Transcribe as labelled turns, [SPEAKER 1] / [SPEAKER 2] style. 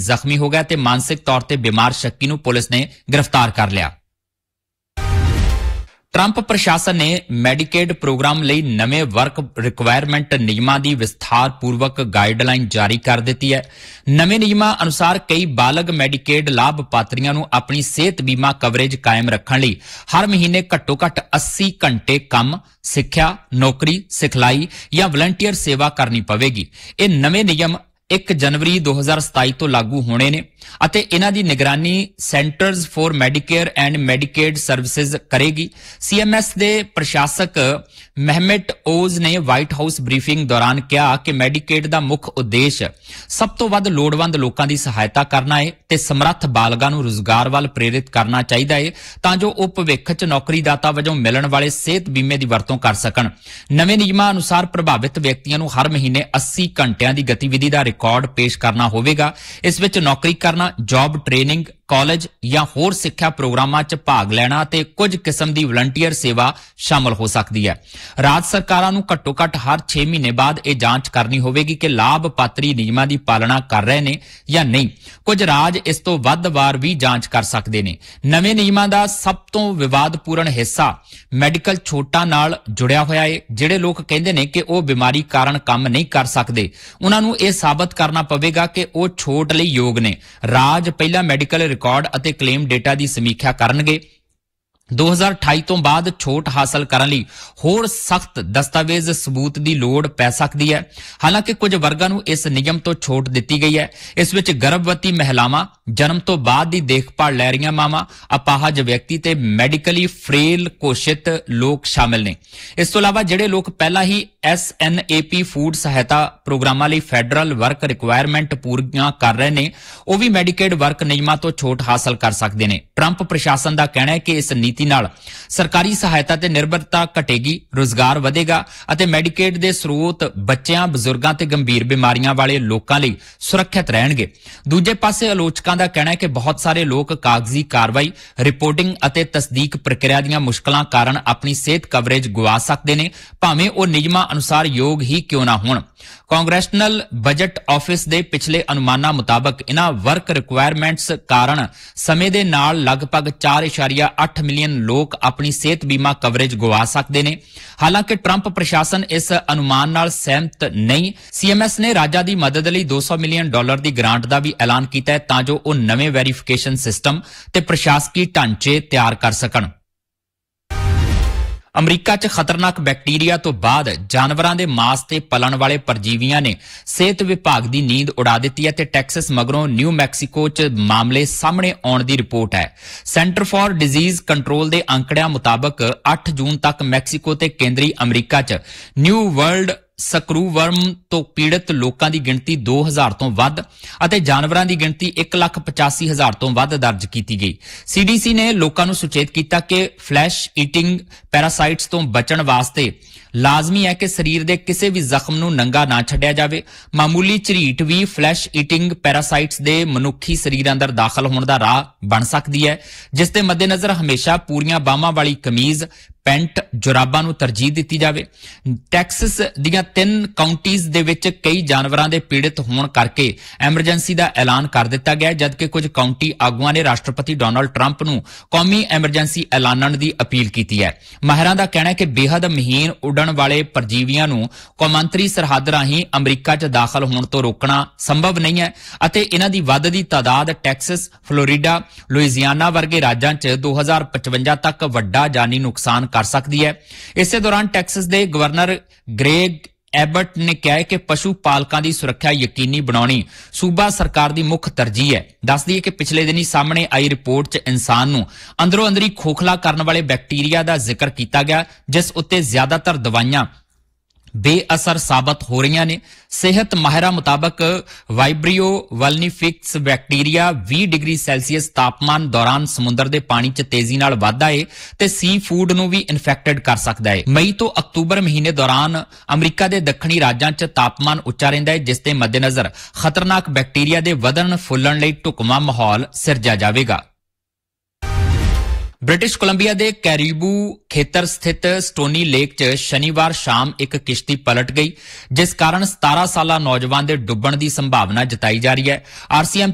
[SPEAKER 1] ਜ਼ਖਮੀ ਹੋ ਗਿਆ ਤੇ ਮਾਨਸਿਕ ਤੌਰ ਤੇ ਬਿਮਾਰ ਸ਼ੱਕੀ ਨੂੰ ਪੁਲਿਸ ਨੇ ਗ੍ਰਿਫਤਾਰ ਕਰ ਲਿਆ। ਟਰੰਪ ਪ੍ਰਸ਼ਾਸਨ ਨੇ ਮੈਡੀਕੇਡ ਪ੍ਰੋਗਰਾਮ ਲਈ ਨਵੇਂ ਵਰਕ ਰਿਕੁਆਇਰਮੈਂਟ ਨਿਯਮਾਂ ਦੀ ਵਿਸਥਾਰਪੂਰਵਕ ਗਾਈਡਲਾਈਨ ਜਾਰੀ ਕਰ ਦਿੱਤੀ ਹੈ। ਨਵੇਂ ਨਿਯਮਾਂ ਅਨੁਸਾਰ ਕਈ ਬਾਲਗ ਮੈਡੀਕੇਡ ਲਾਭਪਾਤਰੀਆਂ ਨੂੰ ਆਪਣੀ ਸਿਹਤ ਬੀਮਾ ਕਵਰੇਜ ਕਾਇਮ ਰੱਖਣ ਲਈ ਹਰ ਮਹੀਨੇ ਘੱਟੋ-ਘੱਟ 80 ਘੰਟੇ ਕੰਮ, ਸਿੱਖਿਆ, ਨੌਕਰੀ, ਸਿਖਲਾਈ ਜਾਂ ਵਲੰਟੀਅਰ ਸੇਵਾ ਕਰਨੀ ਪਵੇਗੀ। ਇਹ ਨਵੇਂ ਨਿਯਮ 1 ਜਨਵਰੀ 2027 ਤੋਂ ਲਾਗੂ ਹੋਣੇ ਨੇ ਅਤੇ ਇਹਨਾਂ ਦੀ ਨਿਗਰਾਨੀ centres for Medicare and Medicaid services ਕਰੇਗੀ। CMS ਦੇ ਪ੍ਰਸ਼ਾਸਕ ਮਹਿਮਟ ਓਜ਼ ਨੇ ਵਾਈਟ ਹਾਊਸ ਬਰੀਫਿੰਗ ਦੌਰਾਨ ਕਿਹਾ ਕਿ ਮੈਡੀਕੇਡ ਦਾ ਮੁੱਖ ਉਦੇਸ਼ ਸਭ ਤੋਂ ਵੱਧ ਲੋੜਵੰਦ ਲੋਕਾਂ ਦੀ ਸਹਾਇਤਾ ਕਰਨਾ ਹੈ ਤੇ ਸਮਰੱਥ ਬਾਲਗਾਂ ਨੂੰ ਰੁਜ਼ਗਾਰ ਵੱਲ ਪ੍ਰੇਰਿਤ ਕਰਨਾ ਚਾਹੀਦਾ ਹੈ ਤਾਂ ਜੋ ਉਹ ਭਵਿੱਖ 'ਚ ਨੌਕਰੀਦਾਤਾ ਵਜੋਂ ਮਿਲਣ ਵਾਲੇ ਸਿਹਤ ਬੀਮੇ ਦੀ ਵਰਤੋਂ ਕਰ ਸਕਣ। ਨਵੇਂ ਨਿਯਮਾਂ ਅਨੁਸਾਰ ਪ੍ਰਭਾਵਿਤ ਵਿਅਕਤੀਆਂ ਨੂੰ ਹਰ ਮਹੀਨੇ 80 ਘੰਟਿਆਂ ਦੀ ਗਤੀਵਿਧੀ ਦਾ ਰਿਕਾਰਡ ਪੇਸ਼ ਕਰਨਾ ਹੋਵੇਗਾ। ਇਸ ਵਿੱਚ ਨੌਕਰੀ ਕਰਨਾ, ਜੌਬ ਟ੍ਰੇਨਿੰਗ, ਕਾਲਜ ਜਾਂ ਹੋਰ ਸਿੱਖਿਆ ਪ੍ਰੋਗਰਾਮਾਂ 'ਚ ਭਾਗ ਲੈਣਾ ਤੇ ਕੁਝ ਕਿਸਮ ਦੀ ਵਲੰਟੀਅਰ ਸੇਵਾ ਸ਼ਾਮਲ ਹੋ ਸਕਦੀ ਹੈ। ਰਾਜ ਸਰਕਾਰਾਂ ਨੂੰ ਘੱਟੋ-ਘੱਟ ਹਰ 6 ਮਹੀਨੇ ਬਾਅਦ ਇਹ ਜਾਂਚ ਕਰਨੀ ਹੋਵੇਗੀ ਕਿ ਲਾਭਪਾਤਰੀ ਨਿਯਮਾਂ ਦੀ ਪਾਲਣਾ ਕਰ ਰਹੇ ਨੇ ਜਾਂ ਨਹੀਂ। ਕੁਝ ਰਾਜ ਇਸ ਤੋਂ ਵੱਧ ਵਾਰ ਵੀ ਜਾਂਚ ਕਰ ਸਕਦੇ ਨੇ। ਨਵੇਂ ਨਿਯਮਾਂ ਦਾ ਸਭ ਤੋਂ ਵਿਵਾਦਪੂਰਨ ਹਿੱਸਾ ਮੈਡੀਕਲ ਛੋਟਾਂ ਨਾਲ ਜੁੜਿਆ ਹੋਇਆ ਹੈ। ਜਿਹੜੇ ਲੋਕ ਕਹਿੰਦੇ ਨੇ ਕਿ ਉਹ ਬਿਮਾਰੀ ਕਾਰਨ ਕੰਮ ਨਹੀਂ ਕਰ ਸਕਦੇ, ਉਹਨਾਂ ਨੂੰ ਇਹ ਸਾਬਤ ਕਰਨਾ ਪਵੇਗਾ ਕਿ ਉਹ ਛੋਟ ਲਈ ਯੋਗ ਨੇ। ਰਾਜ ਪਹਿਲਾਂ ਮੈਡੀਕਲ ਰਿਕਾਰਡ ਅਤੇ ਕਲੇਮ ਡੇਟਾ ਦੀ ਸਮੀਖਿਆ ਕਰਨਗੇ। 2028 ਤੋਂ ਬਾਅਦ ਛੋਟ ਹਾਸਲ ਕਰਨ ਲਈ ਹੋਰ ਸਖਤ ਦਸਤਾਵੇਜ਼ ਸਬੂਤ ਦੀ ਲੋੜ ਪੈ ਸਕਦੀ ਹੈ। ਹਾਲਾਂਕਿ ਕੁਝ ਵਰਗਾਂ ਨੂੰ ਇਸ ਨਿਯਮ ਤੋਂ ਛੋਟ ਦਿੱਤੀ ਗਈ ਹੈ। ਇਸ ਵਿੱਚ ਗਰਭਵਤੀ ਮਹਿਲਾਵਾਂ, ਜਨਮ ਤੋਂ ਬਾਅਦ ਦੀ ਦੇਖਭਾਲ ਲੈ ਰਹੀਆਂ ਮਾਵਾਂ, ਅਪਾਹਜ ਵਿਅਕਤੀ ਤੇ ਮੈਡੀਕਲੀ ਫ੍ਰੇਲ ਘੋਸ਼ਿਤ ਲੋਕ ਸ਼ਾਮਿਲ ਨੇ। ਇਸ ਤੋਂ ਇਲਾਵਾ ਜਿਹੜੇ ਲੋਕ ਪਹਿਲਾਂ ਹੀ SNAP ਫੂਡ ਸਹਾਇਤਾ ਪ੍ਰੋਗਰਾਮਾਂ ਲਈ ਫੈਡਰਲ ਵਰਕ ਰਿਕੁਆਇਰਮੈਂਟ ਪੂਰੀਆਂ ਕਰ ਰਹੇ ਨੇ, ਉਹ ਵੀ ਮੈਡੀਕੇਡ ਵਰਕ ਨਿਯਮਾਂ ਤੋਂ ਛੋਟ ਹਾਸਲ ਕਰ ਸਕਦੇ ਨੇ। ਟਰੰਪ ਪ੍ਰਸ਼ਾਸਨ ਦਾ ਕਹਿਣਾ ਹੈ ਕਿ ਇਸ ਨੀਤੀ ਨਾਲ ਸਰਕਾਰੀ ਸਹਾਇਤਾ ਤੇ ਨਿਰਭਰਤਾ ਘਟੇਗੀ, ਰੁਜ਼ਗਾਰ ਵਧੇਗਾ ਅਤੇ ਮੈਡੀਕੇਡ ਦੇ ਸਰੋਤ ਬੱਚਿਆਂ, ਬਜ਼ੁਰਗਾਂ ਤੇ ਗੰਭੀਰ ਬਿਮਾਰੀਆਂ ਵਾਲੇ ਲੋਕਾਂ ਲਈ ਸੁਰੱਖਿਅਤ ਰਹਿਣਗੇ। ਦੂਜੇ ਪਾਸੇ ਆਲੋਚਕਾਂ ਦਾ ਕਹਿਣਾ ਹੈ ਕਿ ਬਹੁਤ ਸਾਰੇ ਲੋਕ ਕਾਗਜ਼ੀ ਕਾਰਵਾਈ, ਰਿਪੋਰਟਿੰਗ ਅਤੇ ਤਸਦੀਕ ਪ੍ਰਕਿਰਿਆ ਦੀਆਂ ਮੁਸ਼ਕਲਾਂ ਕਾਰਨ ਆਪਣੀ ਸਿਹਤ ਕਵਰੇਜ ਗੁਆ ਸਕਦੇ ਨੇ, ਭਾਵੇਂ ਉਹ ਨਿਯਮਾਂ ਅਨੁਸਾਰ ਯੋਗ ਹੀ ਕਿਉਂ ਨਾ ਹੋਣ। ਕਾਂਗਰੈਸ਼ਨਲ ਬਜਟ ਆਫਿਸ ਦੇ ਪਿਛਲੇ ਅਨੁਮਾਨਾਂ ਮੁਤਾਬਕ ਇਹਨਾਂ ਵਰਕ ਰਿਕੁਆਇਰਮੈਂਟਸ ਕਾਰਨ ਸਮੇਂ ਦੇ ਨਾਲ ਲਗਭਗ 4.8 ਮਿਲੀਅਨ ਲੋਕ ਆਪਣੀ ਸਿਹਤ ਬੀਮਾ ਕਵਰੇਜ ਗੁਆ ਸਕਦੇ ਨੇ। ਹਾਲਾਂਕਿ ਟਰੰਪ ਪ੍ਰਸ਼ਾਸਨ ਇਸ ਅਨੁਮਾਨ ਨਾਲ ਸਹਿਮਤ ਨਹੀਂ। CMS ਨੇ ਰਾਜਾਂ ਦੀ ਮਦਦ ਲਈ $200 ਮਿਲੀਅਨ ਦੀ ਗ੍ਰਾਂਟ ਦਾ ਵੀ ਐਲਾਨ ਕੀਤਾ ਹੈ ਤਾਂ ਜੋ ਉਹ ਨਵੇਂ ਵੈਰੀਫਿਕੇਸ਼ਨ ਸਿਸਟਮ ਤੇ ਪ੍ਰਸ਼ਾਸਕੀ ਢਾਂਚੇ ਤਿਆਰ ਕਰ ਸਕਣ। ਅਮਰੀਕਾ 'ਚ ਖਤਰਨਾਕ ਬੈਕਟੀਰੀਆ ਤੋਂ ਬਾਅਦ ਜਾਨਵਰਾਂ ਦੇ ਮਾਸ ਤੇ ਪਲਣ ਵਾਲੇ ਪਰਜੀਵੀਆਂ ਨੇ ਸਿਹਤ ਵਿਭਾਗ ਦੀ ਨੀਂਦ ਉਡਾ ਦਿੱਤੀ ਹੈ ਤੇ ਟੈਕਸਸ ਮਗਰੋਂ ਨਿਊ ਮੈਕਸੀਕੋ 'ਚ ਮਾਮਲੇ ਸਾਹਮਣੇ ਆਉਣ ਦੀ ਰਿਪੋਰਟ ਹੈ। ਸੈਂਟਰ ਫਾਰ ਡਿਜ਼ੀਜ਼ ਕੰਟਰੋਲ ਦੇ ਅੰਕੜਿਆਂ ਮੁਤਾਬਕ 8 ਜੂਨ ਤੱਕ ਮੈਕਸੀਕੋ ਤੇ ਕੇਂਦਰੀ ਅਮਰੀਕਾ 'ਚ ਨਿਊ ਵਰਲਡ ਸਕਰੂਵਰਮ ਤੋਂ ਪੀੜਤ ਲੋਕਾਂ ਦੀ ਗਿਣਤੀ 2000 ਤੋਂ ਵੱਧ ਅਤੇ ਜਾਨਵਰਾਂ ਦੀ ਗਿਣਤੀ 1,85,000 ਤੋਂ ਵੱਧ ਦਰਜ ਕੀਤੀ ਗਈ। CDC ਨੇ ਲੋਕਾਂ ਨੂੰ ਸੁਚੇਤ ਕੀਤਾ ਕਿ ਫਲੈਸ਼ ਈਟਿੰਗ ਪੈਰਾਸਾਈਟਸ ਤੋਂ ਬਚਣ ਵਾਸਤੇ ਲਾਜ਼ਮੀ ਹੈ ਕਿ ਸਰੀਰ ਦੇ ਕਿਸੇ ਵੀ ਜ਼ਖਮ ਨੂੰ ਨੰਗਾ ਨਾ ਛੱਡਿਆ ਜਾਵੇ। ਮਾਮੂਲੀ ਝਰੀਟ ਵੀ ਫਲੈਸ਼ ਈਟਿੰਗ ਪੈਰਾਸਾਈਟਸ ਦੇ ਮਨੁੱਖੀ ਸਰੀਰ ਅੰਦਰ ਦਾਖਲ ਹੋਣ ਦਾ ਰਾਹ ਬਣ ਸਕਦੀ ਹੈ, ਜਿਸ ਦੇ ਮੱਦੇਨਜ਼ਰ ਹਮੇਸ਼ਾ ਪੂਰੀਆਂ ਬਾਹਾਂ ਵਾਲੀ ਕਮੀਜ਼, ਪੈਂਟ, ਜੁਰਾਬਾਂ ਨੂੰ ਤਰਜੀਹ ਦਿੱਤੀ ਜਾਵੇ। ਟੈਕਸਸ ਦੀਆਂ 3 ਕਾਉਂਟੀਜ਼ ਦੇ ਵਿੱਚ ਕਈ ਜਾਨਵਰਾਂ ਦੇ ਪੀੜਤ ਹੋਣ ਕਰਕੇ ਐਮਰਜੈਂਸੀ ਦਾ ਐਲਾਨ ਕਰ ਦਿੱਤਾ ਗਿਆ, ਜਦਕਿ ਕੁਝ ਕਾਉਂਟੀ ਆਗੂਆਂ ਨੇ ਰਾਸ਼ਟਰਪਤੀ ਡੋਨਾਲਡ ਟਰੰਪ ਨੂੰ ਕੌਮੀ ਐਮਰਜੈਂਸੀ ਐਲਾਨਣ ਦੀ ਅਪੀਲ ਕੀਤੀ ਹੈ। ਮਾਹਿਰਾਂ ਦਾ ਕਹਿਣਾ ਹੈ ਕਿ ਬੇਹੱਦ ਮਹੀਨ ਉੱਡਣ ਵਾਲੇ ਪਰਜੀਵੀਆਂ ਨੂੰ ਕੌਮਾਂਤਰੀ ਸਰਹੱਦ ਰਾਹੀਂ ਅਮਰੀਕਾ 'ਚ ਦਾਖਲ ਹੋਣ ਤੋਂ ਰੋਕਣਾ ਸੰਭਵ ਨਹੀਂ ਹੈ ਅਤੇ ਇਹਨਾਂ ਦੀ ਵੱਧਦੀ ਤਾਦਾਦ ਟੈਕਸਸ, ਫਲੋਰੀਡਾ, ਲੁਈਜ਼ੀਆਨਾ ਵਰਗੇ ਰਾਜਾਂ 'ਚ 2055 ਤੱਕ ਵੱਡਾ ਜਾਨੀ ਨੁਕਸਾਨ ਕਰ ਸਕਦੀ ਹੈ। ਇਸੇ ਦੌਰਾਨ ਟੈਕਸਸ ਦੇ ਗਵਰਨਰ ਗ੍ਰੇਗ ਐਬਟ ਨੇ ਕਿਹਾ ਕਿ ਪਸ਼ੂ ਪਾਲਕਾਂ ਦੀ ਸੁਰੱਖਿਆ ਯਕੀਨੀ ਬਣਾਉਣੀ ਸੂਬਾ ਸਰਕਾਰ ਦੀ ਮੁੱਖ ਤਰਜੀਹ ਹੈ। ਦੱਸਦੀ ਹੈ ਕਿ ਪਿਛਲੇ ਦਿਨੀ ਸਾਹਮਣੇ ਆਈ ਰਿਪੋਰਟ 'ਚ ਇਨਸਾਨ ਨੂੰ ਅੰਦਰੋਂ ਅੰਦਰੀ ਖੋਖਲਾ ਕਰਨ ਵਾਲੇ ਬੈਕਟੀਰੀਆ ਦਾ ਜ਼ਿਕਰ ਕੀਤਾ ਗਿਆ, ਜਿਸ ਉੱਤੇ ਜ਼ਿਆਦਾਤਰ ਦਵਾਈਆਂ ਬੇਅਸਰ ਸਾਬਤ ਹੋ ਰਹੀਆਂ ਨੇ। ਸਿਹਤ ਮਾਹਿਰਾਂ ਮੁਤਾਬਕ ਵਾਈਬਰੀਓ ਵਲਨੀਫਿਕਸ ਬੈਕਟੀਰੀਆ 20 ਡਿਗਰੀ ਸੈਲਸੀਅਸ ਤਾਪਮਾਨ ਦੌਰਾਨ ਸਮੁੰਦਰ ਦੇ ਪਾਣੀ 'ਚ ਤੇਜ਼ੀ ਨਾਲ ਵੱਧਦਾ ਹੈ ਤੇ ਸੀ ਫੂਡ ਨੂੰ ਵੀ ਇਨਫੈਕਟਡ ਕਰ ਸਕਦਾ ਹੈ। ਮਈ ਤੋਂ ਅਕਤੂਬਰ ਮਹੀਨੇ ਦੌਰਾਨ ਅਮਰੀਕਾ ਦੇ ਦੱਖਣੀ ਰਾਜਾਂ 'ਚ ਤਾਪਮਾਨ ਉੱਚਾ ਰਹਿੰਦਾ ਹੈ, ਜਿਸ ਦੇ ਮੱਦੇਨਜ਼ਰ ਖਤਰਨਾਕ ਬੈਕਟੀਰੀਆ ਦੇ ਵਧਣ ਫੁੱਲਣ ਲਈ ਢੁਕਵਾਂ ਮਾਹੌਲ ਸਿਰਜਿਆ ਜਾਵੇਗਾ। ਬ੍ਰਿਟਿਸ਼ ਕੋਲੰਬੀਆ ਦੇ ਕੈਰੀਬੂ ਖੇਤਰ ਸਥਿਤ ਸਟੋਨੀ ਲੇਕ 'ਚ ਸ਼ਨੀਵਾਰ ਸ਼ਾਮ ਇੱਕ ਕਿਸ਼ਤੀ ਪਲਟ ਗਈ, ਜਿਸ ਕਾਰਨ 17 ਸਾਲਾ ਨੌਜਵਾਨ ਦੇ ਡੁੱਬਣ ਦੀ ਸੰਭਾਵਨਾ ਜਤਾਈ ਜਾ ਰਹੀ ਹੈ। RCMP